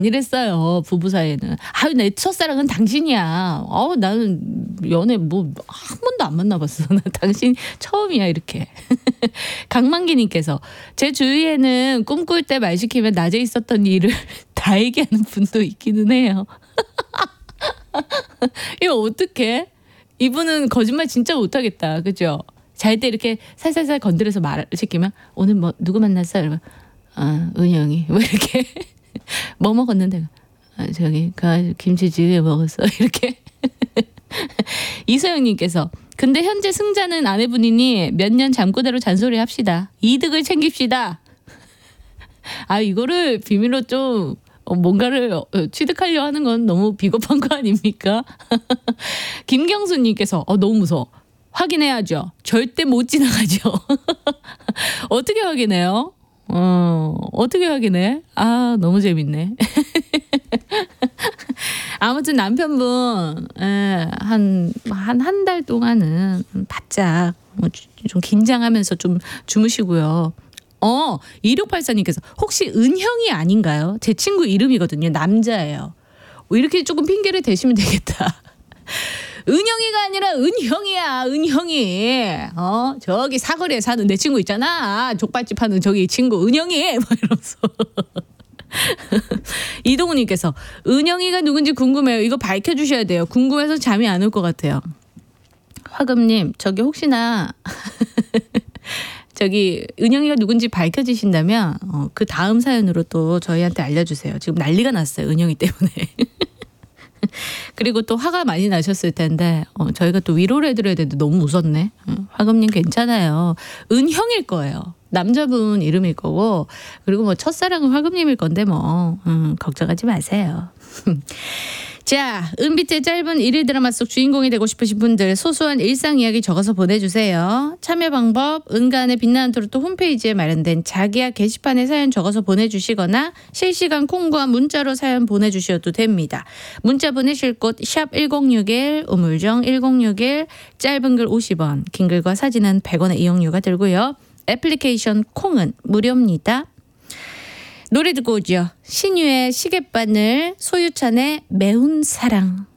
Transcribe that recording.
이랬어요. 부부 사이에는. 아유, 내 첫사랑은 당신이야. 나는 연애 뭐 한 번도 안 만나봤어. 나 당신 처음이야 이렇게. 강만기님께서 제 주위에는 꿈꿀 때 말 시키면 낮에 있었던 일을 다 얘기하는 분도 있기는 해요. 이거 어떡해? 이분은 거짓말 진짜 못하겠다. 그죠? 잘 때 이렇게 살살살 건드려서 말 시키면 오늘 뭐 누구 만났어? 이러면 은영이 뭐 이렇게 뭐 먹었는데 저기 김치찌개 먹었어 이렇게. 이소영님께서 근데 현재 승자는 아내분이니 몇 년 잠꼬대로 잔소리 합시다. 이득을 챙깁시다. 이거를 비밀로 좀 뭔가를 취득하려 하는 건 너무 비겁한 거 아닙니까? 김경수님께서 너무 무서워. 확인해야죠. 절대 못 지나가죠. 어떻게 확인해요? 어떻게 확인해? 너무 재밌네. 아무튼 남편분 한 달 동안은 바짝 좀 긴장하면서 좀 주무시고요. 2684님께서 혹시 은형이 아닌가요? 제 친구 이름이거든요. 남자예요. 이렇게 조금 핑계를 대시면 되겠다. 은형이가 아니라 은형이야. 은형이. 저기 사거리에 사는 내 친구 있잖아. 족발집 하는 저기 친구 은형이. 뭐 이러면서. 이동우님께서 은영이가 누군지 궁금해요. 이거 밝혀주셔야 돼요. 궁금해서 잠이 안 올 것 같아요. 화금님 저기 혹시나 저기 은영이가 누군지 밝혀지신다면 그 다음 사연으로 또 저희한테 알려주세요. 지금 난리가 났어요. 은영이 때문에. 그리고 또 화가 많이 나셨을 텐데 저희가 또 위로를 해드려야 되는데 너무 무섭네. 화금님 괜찮아요. 은형일 거예요. 남자분 이름일 거고 그리고 뭐 첫사랑은 화금님일 건데 뭐 걱정하지 마세요. 자, 은빛의 짧은 일일 드라마 속 주인공이 되고 싶으신 분들 소소한 일상 이야기 적어서 보내주세요. 참여 방법 은간의 빛나는 트로트 홈페이지에 마련된 자기야 게시판에 사연 적어서 보내주시거나 실시간 콩과 문자로 사연 보내주셔도 됩니다. 문자 보내실 곳 샵 1061 우물정 1061 짧은 글 50원 긴 글과 사진은 100원의 이용료가 들고요. 애플리케이션 콩은 무료입니다. 노래 듣고 오죠. 신유의 시계바늘, 소유찬의 매운 사랑.